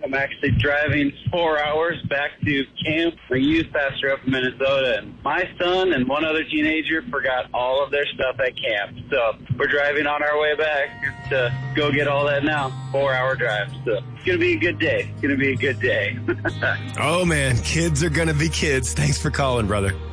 I'm actually driving 4 hours back to camp. I'm a youth pastor up in Minnesota, and my son and one other teenager forgot all of their stuff at camp. So we're driving on our way back to go get all that now. 4-hour drive. So it's going to be a good day. It's going to be a good day. Oh, man. Kids are going to be kids. Thanks for calling, brother.